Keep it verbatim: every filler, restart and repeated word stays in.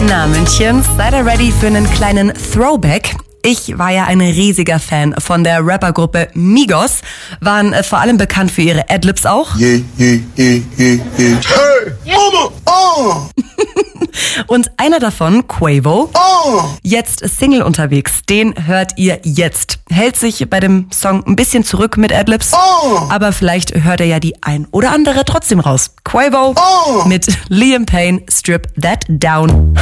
Na, München, seid ihr ready für einen kleinen Throwback? Ich war ja ein riesiger Fan von der Rappergruppe Migos, waren äh, vor allem bekannt für ihre Adlibs auch. Yeah, yeah, yeah, yeah, yeah. Hey, Mama, oh. Und einer davon, Quavo, Oh. jetzt Single unterwegs, den hört ihr jetzt. Hält sich bei dem Song ein bisschen zurück mit Adlibs, Oh. aber vielleicht hört er ja die ein oder andere trotzdem raus. Quavo Oh. mit Liam Payne, Strip That Down.